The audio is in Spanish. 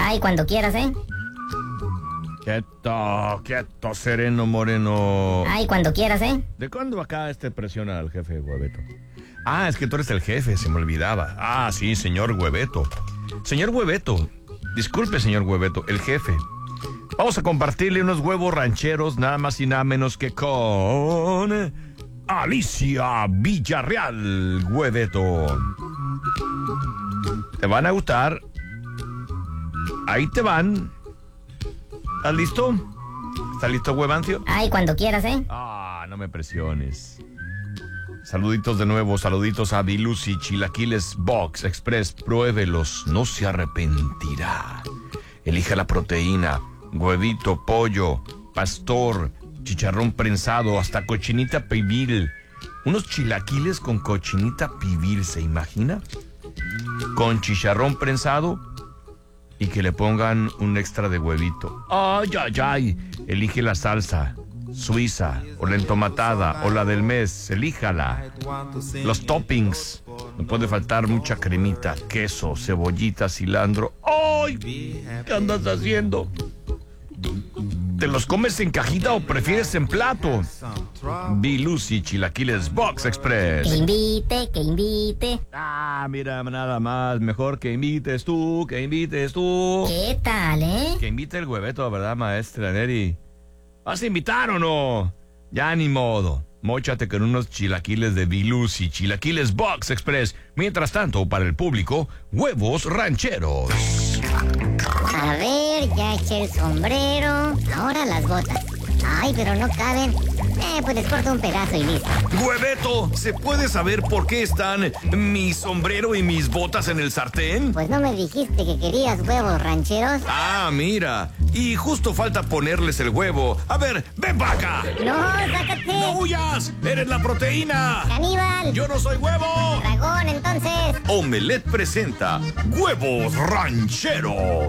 Ay, cuando quieras, ¿eh? Quieto, sereno, moreno. Ay, cuando quieras, ¿eh? ¿De cuándo acá presiona al jefe Hueveto? Ah, es que tú eres el jefe, se me olvidaba. Ah, sí, señor Hueveto. Señor Hueveto, disculpe, señor Hueveto, el jefe. Vamos a compartirle unos huevos rancheros, nada más y nada menos que con Alicia Villarreal, Hueveto. Te van a gustar. Ahí te van. ¿Estás listo? ¿Estás listo, Huevancio? Ay, cuando quieras, ¿eh? Ah, no me presiones. Saluditos de nuevo, saluditos a Bilusi, Chilaquiles Box Express. Pruébelos, no se arrepentirá. Elija la proteína, huevito, pollo, pastor, chicharrón prensado, hasta cochinita pibil. Unos chilaquiles con cochinita pibil, ¿se imagina? Con chicharrón prensado y que le pongan un extra de huevito. ¡Ay, ay, ay! Elige la salsa, suiza, o la entomatada, o la del mes, elíjala. Los toppings, no puede faltar mucha cremita, queso, cebollita, cilantro. ¡Ay! ¿Qué andas haciendo? ¿Te los comes en cajita o prefieres en plato? Bilusi Chilaquiles Box Express. Que invite. Ah, mira, nada más. Mejor que invites tú, ¿Qué tal, eh? Que invite el Hueveto, ¿verdad, maestra Neri? ¿Vas a invitar o no? Ya ni modo. Móchate con unos chilaquiles de Bilusi Chilaquiles Box Express. Mientras tanto, para el público, huevos rancheros. A ver, ya eché el sombrero. Ahora las botas. Ay, pero no caben. Pues les corto un pedazo y listo. Hueveto, ¿se puede saber por qué están mi sombrero y mis botas en el sartén? Pues no me dijiste que querías huevos rancheros. Ah, mira. Y justo falta ponerles el huevo. A ver, ven para acá. No, sácate. ¡No huyas! ¡Eres la proteína! Caníbal. ¡Yo no soy huevo! Dragón, entonces. Omelette presenta Huevos Rancheros.